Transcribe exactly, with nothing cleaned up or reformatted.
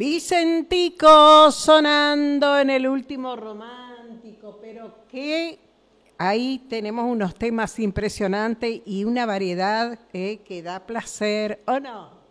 Vicentico sonando en el último romántico, pero que ahí tenemos unos temas impresionantes y una variedad eh, que da placer, ¿o no?